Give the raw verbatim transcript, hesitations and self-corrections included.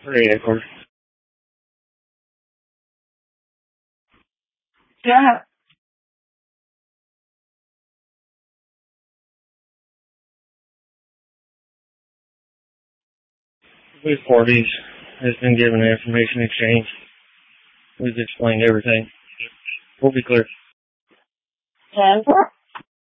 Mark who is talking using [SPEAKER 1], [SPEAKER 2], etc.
[SPEAKER 1] Three acres.
[SPEAKER 2] Yeah.
[SPEAKER 1] Both parties has been given the information exchange. We've explained everything. We'll be clear.
[SPEAKER 2] Ten four.